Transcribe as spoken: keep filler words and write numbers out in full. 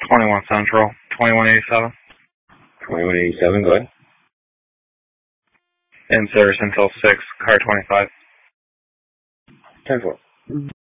twenty-one Central, twenty-one eighty-seven. twenty-one eighty-seven, go ahead. In service until six, car twenty-five. ten four.